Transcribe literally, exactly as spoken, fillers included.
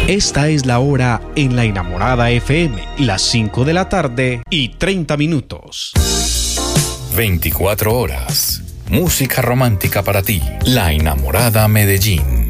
Esta es la hora en La Enamorada F M, las cinco de la tarde y treinta minutos. veinticuatro horas. Música romántica para ti. La Enamorada Medellín.